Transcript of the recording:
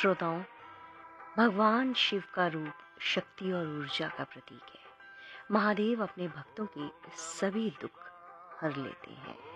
श्रोताओं, भगवान शिव का रूप शक्ति और ऊर्जा का प्रतीक है। महादेव अपने भक्तों के सभी दुख हर लेते हैं।